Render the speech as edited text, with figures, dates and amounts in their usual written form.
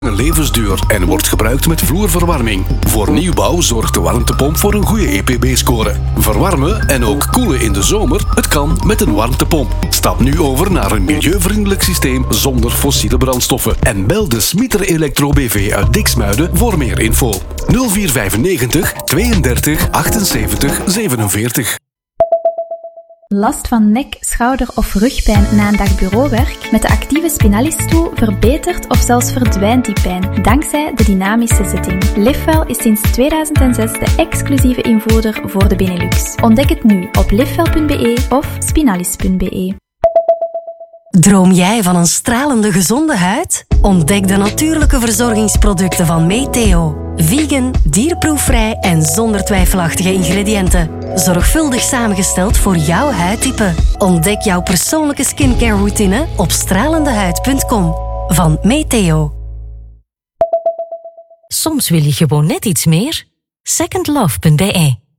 levensduur en wordt gebruikt met vloerverwarming. Voor nieuwbouw zorgt de warmtepomp voor een goede EPB-score. Verwarmen en ook koelen in de zomer, het kan met een warmtepomp. Stap nu over naar een milieuvriendelijk systeem zonder fossiele brandstoffen. En bel de Smieter Electro BV uit Diksmuiden voor meer info. 0495 32 78 47. Last van nek, schouder of rugpijn na een dag bureauwerk? Met de actieve Spinalis-stoel verbetert of zelfs verdwijnt die pijn, dankzij de dynamische zitting. Livewell is sinds 2006 de exclusieve invoerder voor de Benelux. Ontdek het nu op livewell.be of spinalis.be. Droom jij van een stralende gezonde huid? Ontdek de natuurlijke verzorgingsproducten van Meteo. Vegan, dierproefvrij en zonder twijfelachtige ingrediënten. Zorgvuldig samengesteld voor jouw huidtype. Ontdek jouw persoonlijke skincare routine op stralendehuid.com. Van Meteo. Soms wil je gewoon net iets meer. Secondlove.be